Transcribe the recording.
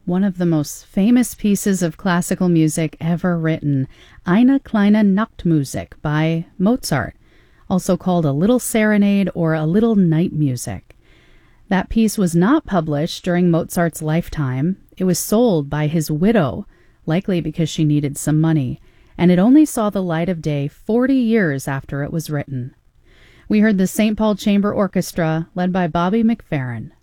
one of the most famous pieces of classical music ever written, Eine kleine Nachtmusik by Mozart, also called a little serenade or a little night music. That piece was not published during Mozart's lifetime. It was sold by his widow, likely because she needed some money, and it only saw the light of day 40 years after it was written. We heard the St. Paul Chamber Orchestra, led by Bobby McFerrin.